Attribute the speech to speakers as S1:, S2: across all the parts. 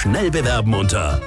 S1: Schnell bewerben unter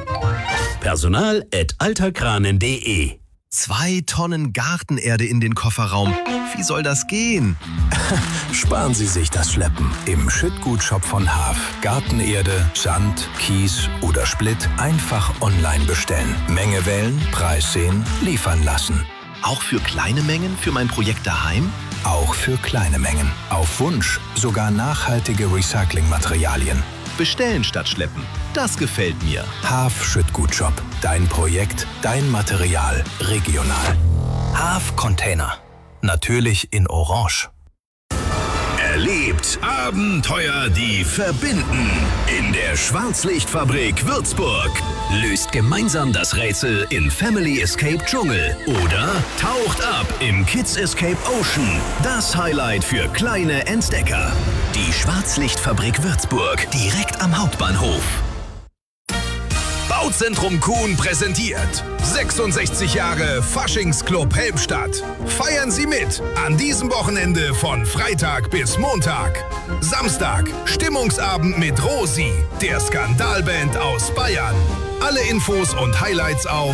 S1: personal@alterkranen.de.
S2: 2 Tonnen Gartenerde in den Kofferraum. Wie soll das gehen?
S3: Sparen Sie sich das Schleppen. Im Schüttgutshop von Haaf. Gartenerde, Sand, Kies oder Splitt einfach online bestellen. Menge wählen, Preis sehen, liefern lassen.
S2: Auch für kleine Mengen für mein Projekt daheim?
S3: Auch für kleine Mengen. Auf Wunsch sogar nachhaltige Recyclingmaterialien.
S2: Bestellen statt schleppen. Das gefällt mir.
S3: Haaf Schüttgutshop. Dein Projekt, dein Material, regional. Haaf Container. Natürlich in Orange.
S1: Erlebt Abenteuer, die verbinden. In der Schwarzlichtfabrik Würzburg. Löst gemeinsam das Rätsel in Family Escape Dschungel. Oder taucht ab im Kids Escape Ocean. Das Highlight für kleine Entdecker. Die Schwarzlichtfabrik Würzburg. Direkt am Hauptbahnhof. Bauzentrum Kuhn präsentiert 66 Jahre Faschingsclub Helmstadt. Feiern Sie mit an diesem Wochenende von Freitag bis Montag. Samstag Stimmungsabend mit Rosi, der Skandalband aus Bayern. Alle Infos und Highlights auf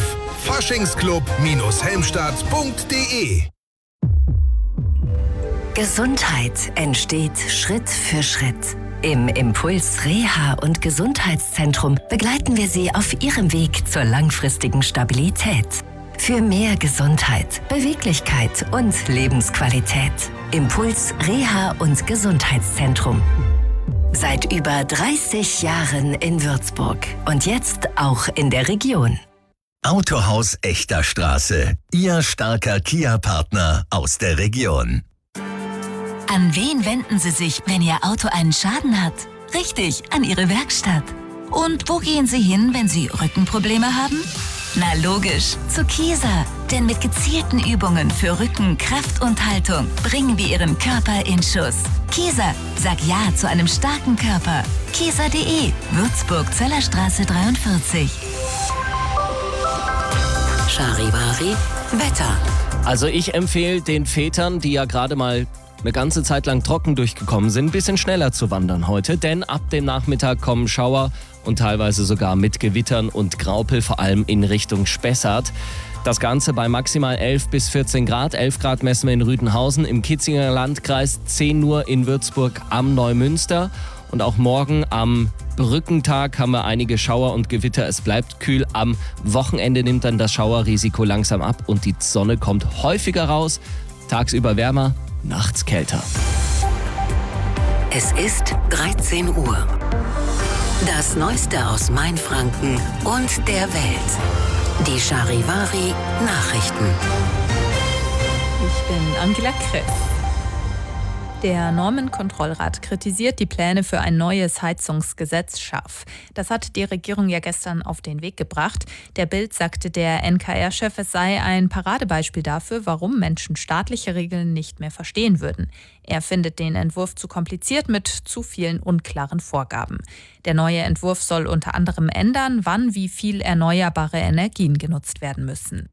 S1: faschingsclub-helmstadt.de.
S4: Gesundheit entsteht Schritt für Schritt. Im Impuls Reha- und Gesundheitszentrum begleiten wir Sie auf Ihrem Weg zur langfristigen Stabilität. Für mehr Gesundheit, Beweglichkeit und Lebensqualität. Impuls Reha- und Gesundheitszentrum. Seit über 30 Jahren in Würzburg und jetzt auch in der Region.
S1: Autohaus Echter Straße. Ihr starker Kia-Partner aus der Region.
S5: An wen wenden Sie sich, wenn Ihr Auto einen Schaden hat? Richtig, an Ihre Werkstatt. Und wo gehen Sie hin, wenn Sie Rückenprobleme haben? Na logisch, zu Kieser. Denn mit gezielten Übungen für Rücken, Kraft und Haltung bringen wir Ihren Körper in Schuss. Kieser, sag Ja zu einem starken Körper. Kieser.de, Würzburg, Zöllerstraße 43.
S4: Charivari, Wetter.
S6: Also ich empfehle den Vätern, die ja gerade mal eine ganze Zeit lang trocken durchgekommen sind, ein bisschen schneller zu wandern heute, denn ab dem Nachmittag kommen Schauer und teilweise sogar mit Gewittern und Graupel, vor allem in Richtung Spessart. Das Ganze bei maximal 11 bis 14 Grad. 11 Grad messen wir in Rüdenhausen, im Kitzinger Landkreis, 10 nur in Würzburg am Neumünster. Und auch morgen am Brückentag haben wir einige Schauer und Gewitter. Es bleibt kühl. Am Wochenende nimmt dann das Schauerrisiko langsam ab und die Sonne kommt häufiger raus. Tagsüber wärmer, nachts kälter.
S4: Es ist 13 Uhr. Das Neueste aus Mainfranken und der Welt. Die Charivari Nachrichten.
S7: Ich bin Angela Kress. Der Normenkontrollrat kritisiert die Pläne für ein neues Heizungsgesetz scharf. Das hat die Regierung ja gestern auf den Weg gebracht. Der Bild sagte der NKR-Chef, es sei ein Paradebeispiel dafür, warum Menschen staatliche Regeln nicht mehr verstehen würden. Er findet den Entwurf zu kompliziert mit zu vielen unklaren Vorgaben. Der neue Entwurf soll unter anderem ändern, wann wie viel erneuerbare Energien genutzt werden müssen.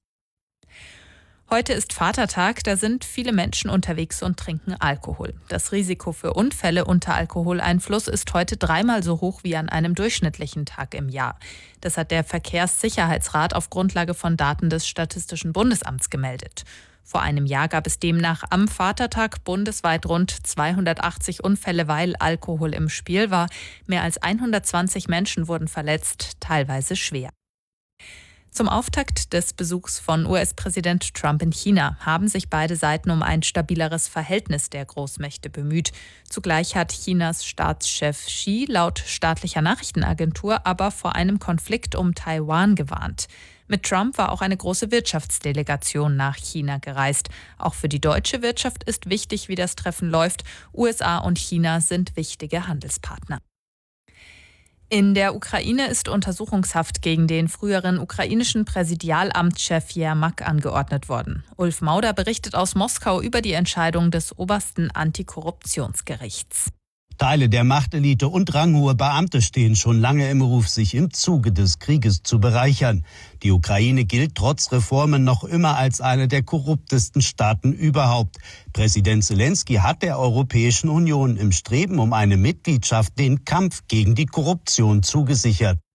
S7: Heute ist Vatertag, da sind viele Menschen unterwegs und trinken Alkohol. Das Risiko für Unfälle unter Alkoholeinfluss ist heute 3-mal so hoch wie an einem durchschnittlichen Tag im Jahr. Das hat der Verkehrssicherheitsrat auf Grundlage von Daten des Statistischen Bundesamts gemeldet. Vor einem Jahr gab es demnach am Vatertag bundesweit rund 280 Unfälle, weil Alkohol im Spiel war. Mehr als 120 Menschen wurden verletzt, teilweise schwer. Zum Auftakt des Besuchs von US-Präsident Trump in China haben sich beide Seiten um ein stabileres Verhältnis der Großmächte bemüht. Zugleich hat Chinas Staatschef Xi laut staatlicher Nachrichtenagentur aber vor einem Konflikt um Taiwan gewarnt. Mit Trump war auch eine große Wirtschaftsdelegation nach China gereist. Auch für die deutsche Wirtschaft ist wichtig, wie das Treffen läuft. USA und China sind wichtige Handelspartner. In der Ukraine ist Untersuchungshaft gegen den früheren ukrainischen Präsidialamtschef Jermak angeordnet worden. Ulf Mauder berichtet aus Moskau über die Entscheidung des obersten Antikorruptionsgerichts.
S8: Teile der Machtelite und ranghohe Beamte stehen schon lange im Ruf, sich im Zuge des Krieges zu bereichern. Die Ukraine gilt trotz Reformen noch immer als eine der korruptesten Staaten überhaupt. Präsident Zelensky hat der Europäischen Union im Streben um eine Mitgliedschaft den Kampf gegen die Korruption zugesichert.